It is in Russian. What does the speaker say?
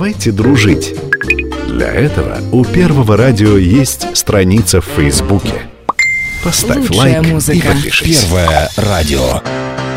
Давайте дружить. Для этого у Первого радио есть страница в Фейсбуке. Поставь Лучшая лайк музыка. и подпишись. Первое радио.